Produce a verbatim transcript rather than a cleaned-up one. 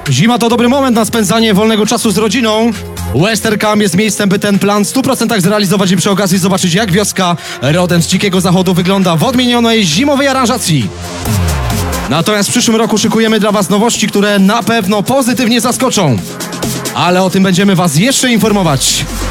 Zima to dobry moment na spędzanie wolnego czasu z rodziną. Western Camp jest miejscem, by ten plan w stu procentach zrealizować i przy okazji zobaczyć, jak wioska rodem z Dzikiego Zachodu wygląda w odmienionej zimowej aranżacji. Natomiast w przyszłym roku szykujemy dla Was nowości, które na pewno pozytywnie zaskoczą. Ale o tym będziemy Was jeszcze informować.